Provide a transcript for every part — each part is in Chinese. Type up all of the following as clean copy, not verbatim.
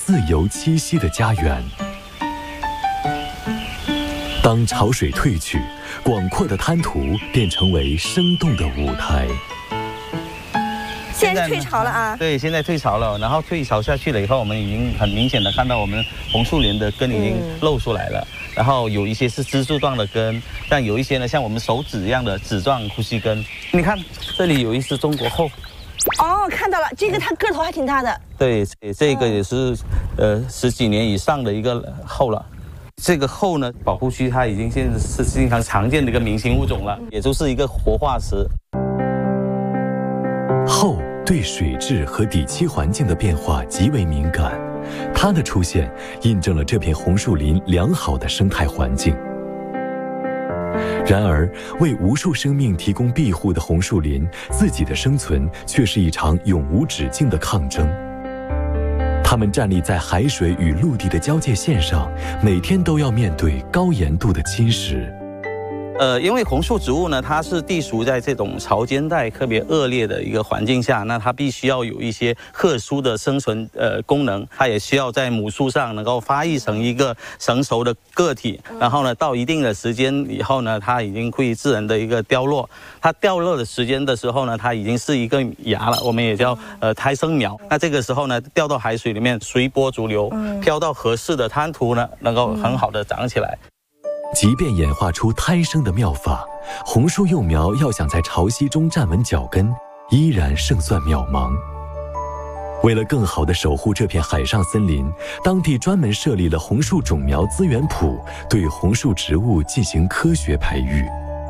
自由栖息的家园。当潮水退去，广阔的滩涂便成为生动的舞台。 现在退潮了啊！ 对，现在退潮了，然后退潮下去了以后，我们已经很明显的看到我们红树林的根已经露出来了。然后有一些是支柱状的根，但有一些呢像我们手指一样的指状呼吸根。你看这里有一只中国后。 哦，看到了，这个它个头还挺大的。 对，这个也是10几年以上的一个后了。这个后呢，保护区它已经现在是经常常见的一个明星物种了，也就是一个活化石。 后对水质和底栖环境的变化极为敏感，它的出现印证了这片红树林良好的生态环境。然而，为无数生命提供庇护的红树林，自己的生存却是一场永无止境的抗争。它们站立在海水与陆地的交界线上，每天都要面对高盐度的侵蚀。 因为红树植物呢，它是地属在这种潮间带特别恶劣的一个环境下，那它必须要有一些特殊的生存功能，它也需要在母树上能够发育成一个成熟的个体，然后呢，到一定的时间以后呢，它已经会自然的一个凋落。它掉落的时间的时候呢，它已经是一个芽了，我们也叫胎生苗。那这个时候呢，掉到海水里面，随波逐流，飘到合适的滩涂呢，能够很好的长起来。 即便演化出胎生的妙法，红树幼苗要想在潮汐中站稳脚跟，依然胜算渺茫。为了更好地守护这片海上森林，当地专门设立了红树种苗资源圃，对红树植物进行科学培育。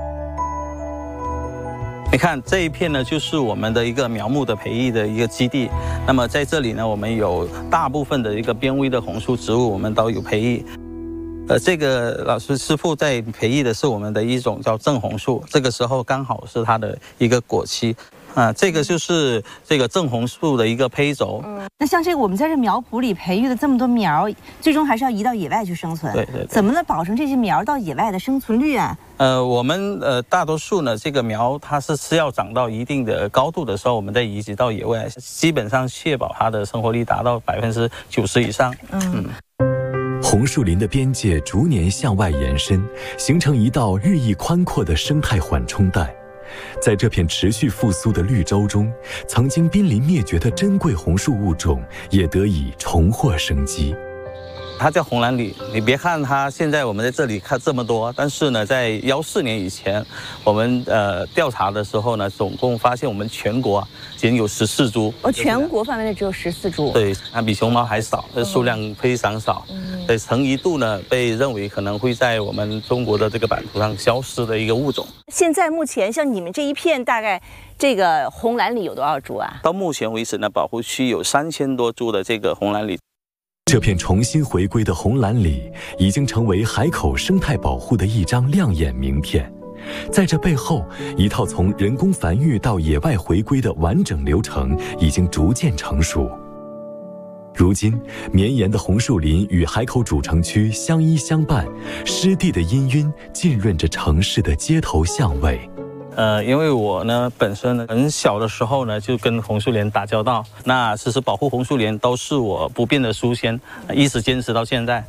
你看这一片呢，就是我们的一个苗木的培育的一个基地。那么在这里呢，我们有大部分的一个濒危的红树植物，我们都有培育。这个老师师傅在培育的是我们的一种叫正红树，这个时候刚好是它的一个果期。这个就是这个正红树的一个胚轴。 那像这个我们在这苗圃里培育的这么多苗，最终还是要移到野外去生存。 对。 怎么能保证这些苗到野外的生存率啊？ 我们大多数呢，这个苗它是要长到一定的高度的时候，我们再移植到野外，基本上确保它的生活率达到90%以上。 红树林的边界逐年向外延伸，形成一道日益宽阔的生态缓冲带。在这片持续复苏的绿洲中，曾经濒临灭绝的珍贵红树物种也得以重获生机。 它叫红蓝李，你别看它现在我们在这里看这么多，但是呢，在14年以前，我们调查的时候呢，总共发现我们全国仅有14株。 全国范围内只有14株。 对，它比熊猫还少，数量非常少。对，曾一度呢被认为可能会在我们中国的这个版图上消失的一个物种。 现在目前像你们这一片，大概这个红蓝李有多少株啊？ 到目前为止呢，保护区有3000多株的这个红蓝李。 这片重新回归的红蓝李已经成为海口生态保护的一张亮眼名片。在这背后，一套从人工繁育到野外回归的完整流程已经逐渐成熟。如今，绵延的红树林与海口主城区相依相伴，湿地的氤氲浸润着城市的街头巷尾。 因为我呢本身呢很小的时候呢就跟红树林打交道，那其实保护红树林都是我不变的初心，一直坚持到现在。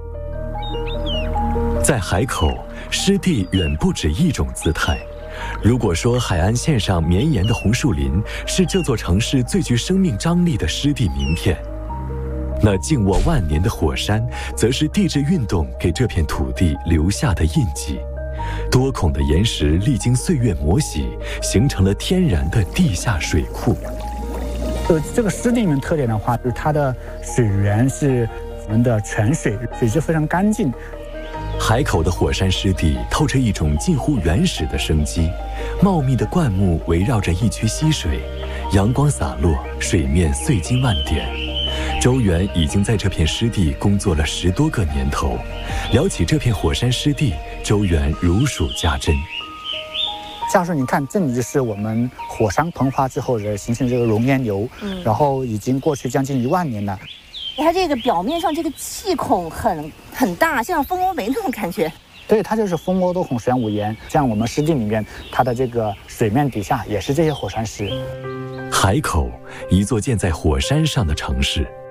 在海口，湿地远不止一种姿态。如果说海岸线上绵延的红树林是这座城市最具生命张力的湿地名片，那静卧万年的火山则是地质运动给这片土地留下的印记。多孔的岩石历经岁月磨洗，形成了天然的地下水库。 这个湿地里面特点的话，就是它的水源是我们的泉水，水质非常干净。 海口的火山湿地透着一种近乎原始的生机，茂密的灌木围绕着一区溪水，阳光洒落，水面碎金万点。周元已经在这片湿地工作了10多个年头，聊起这片火山湿地，周元如数家珍。 像是你看，这里就是我们火山喷发之后的形成这个熔岩流，然后已经过去将近1万年了。 它这个表面上这个气孔很大，像蜂窝煤那种感觉。 对，它就是蜂窝多孔玄武岩。像我们湿地里面，它的这个水面底下也是这些火山石。 海口，一座建在火山上的城市。